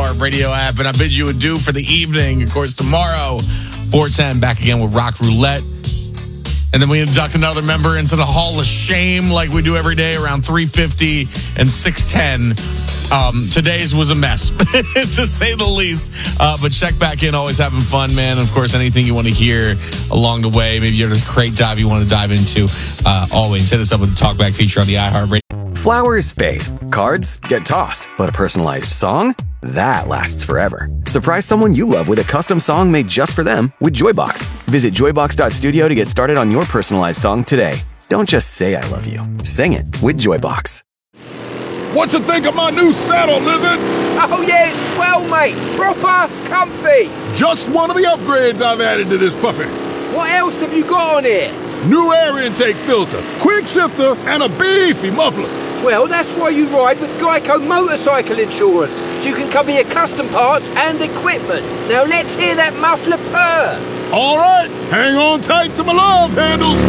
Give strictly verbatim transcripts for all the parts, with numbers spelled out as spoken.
iHeartRadio app. And I bid you adieu for the evening. Of course, tomorrow, four ten, back again with Rock Roulette. And then we induct another member into the Hall of Shame like we do every day around three fifty and six ten. Um, today's was a mess, to say the least. Uh, but check back in. Always having fun, man. Of course, anything you want to hear along the way. Maybe you're a crate dive you want to dive into. Uh, always hit us up with the Talkback feature on the iHeartRadio. Flowers fade. Cards get tossed. But a personalized song? That lasts forever. Surprise someone you love with a custom song made just for them with Joybox. Visit joybox dot studio to get started on your personalized song today. Don't just say I love you. Sing it with Joybox. What you think of my new saddle, Lizard? Oh yeah, it's swell, mate. Proper comfy. Just one of the upgrades I've added to this puppy. What else have you got on here? New air intake filter, quick shifter, and a beefy muffler. Well, that's why you ride with Geico Motorcycle Insurance, so you can cover your custom parts and equipment. Now let's hear that muffler purr. All right, hang on tight to my love handles.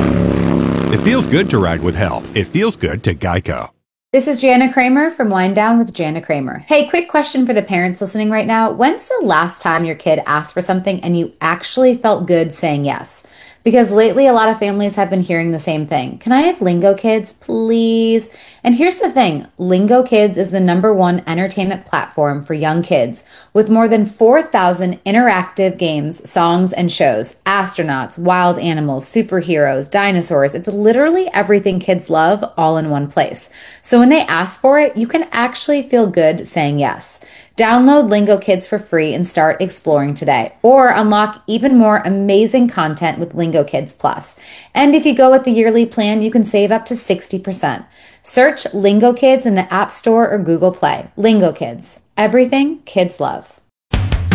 It feels good to ride with help. It feels good to Geico. This is Jana Kramer from Wind Down with Jana Kramer. Hey, quick question for the parents listening right now. When's the last time your kid asked for something and you actually felt good saying yes? Because lately, a lot of families have been hearing the same thing. Can I have Lingo Kids, please? And here's the thing. Lingo Kids is the number one entertainment platform for young kids with more than four thousand interactive games, songs, and shows. Astronauts, wild animals, superheroes, dinosaurs. It's literally everything kids love all in one place. So when they ask for it, you can actually feel good saying yes. Download Lingo Kids for free and start exploring today, or unlock even more amazing content with Lingo Kids Plus. And if you go with the yearly plan, you can save up to sixty percent. Search Lingo Kids in the App Store or Google Play. Lingo Kids, everything kids love.